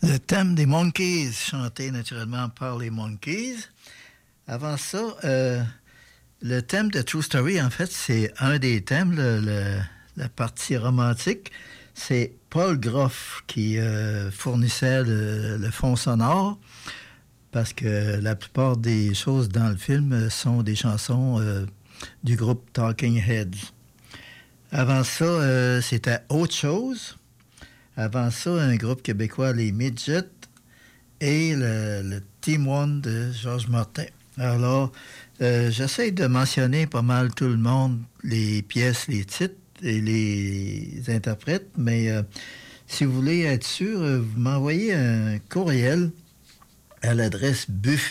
Le thème des Monkees, chanté naturellement par les Monkees. Avant ça, le thème de True Story, en fait, c'est un des thèmes, la partie romantique. C'est Paul Groff qui fournissait le fond sonore, parce que la plupart des choses dans le film sont des chansons du groupe Talking Heads. Avant ça, c'était autre chose. Avant ça, un groupe québécois, les Midgets, et le Team One de Georges Martin. Alors, j'essaie de mentionner pas mal tout le monde, les pièces, les titres et les interprètes, mais si vous voulez être sûr, vous m'envoyez un courriel à l'adresse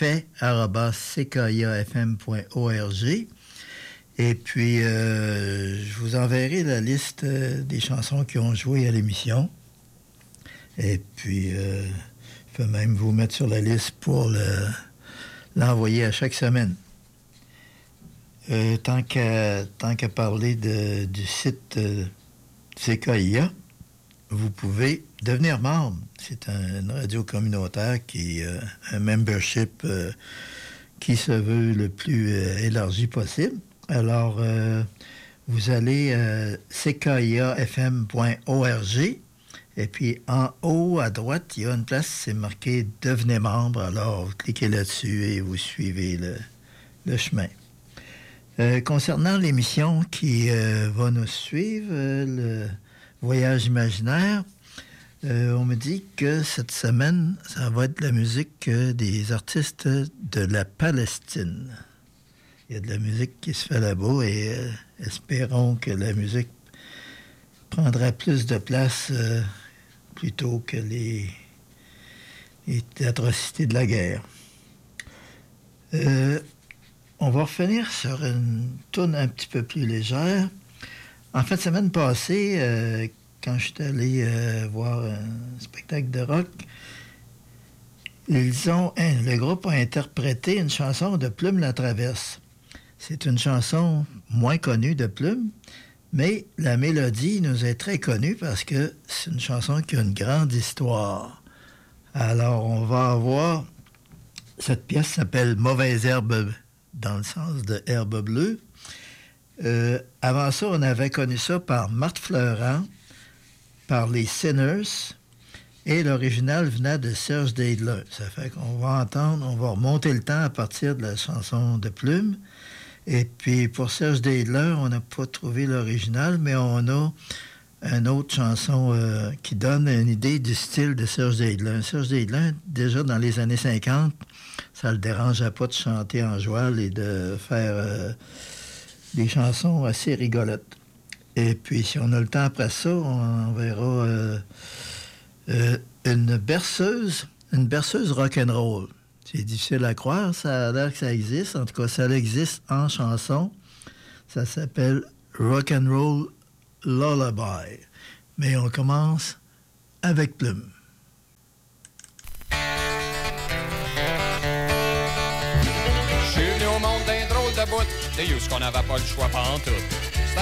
buffet@ckiafm.org. Et puis, je vous enverrai la liste des chansons qui ont joué à l'émission. Et puis, je peux même vous mettre sur la liste pour l'envoyer à chaque semaine. Tant qu'à parler du site CKIA, vous pouvez devenir membre. C'est une radio communautaire qui a un membership qui se veut le plus élargi possible. Alors, vous allez à ckiafm.org. Et puis, en haut à droite, il y a une place, c'est marqué « Devenez membre ». Alors, vous cliquez là-dessus et vous suivez le chemin. Concernant l'émission qui va nous suivre, le Voyage imaginaire, on me dit que cette semaine, ça va être la musique des artistes de la Palestine. Il y a de la musique qui se fait là-bas et espérons que la musique prendra plus de place plutôt que les atrocités de la guerre. On va revenir sur une tourne un petit peu plus légère. En fin de semaine passée, quand je suis allé voir un spectacle de rock, le groupe a interprété une chanson de Plume la Traverse. C'est une chanson moins connue de Plume, mais la mélodie nous est très connue parce que c'est une chanson qui a une grande histoire. Alors, on va avoir... Cette pièce s'appelle « Mauvaise herbe » dans le sens de « herbe bleue ». Avant ça, on avait connu ça par Marthe Fleurant, par les Sinners, et l'original venait de Serge Daidler. Ça fait qu'on va on va remonter le temps à partir de la chanson de Plume. Et puis, pour Serge Daidler, on n'a pas trouvé l'original, mais on a une autre chanson qui donne une idée du style de Serge Daidler. Serge Daidler, déjà dans les années 50, ça ne le dérangeait pas de chanter en joual et de faire des chansons assez rigolotes. Et puis, si on a le temps après ça, on verra une berceuse rock'n'roll. C'est difficile à croire, ça a l'air que ça existe. En tout cas, ça existe en chanson. Ça s'appelle Rock'n'Roll Lullaby. Mais on commence avec Plume. Je suis venu au monde d'un drôle de bout, c'est juste qu'on n'avait pas le choix pantoute.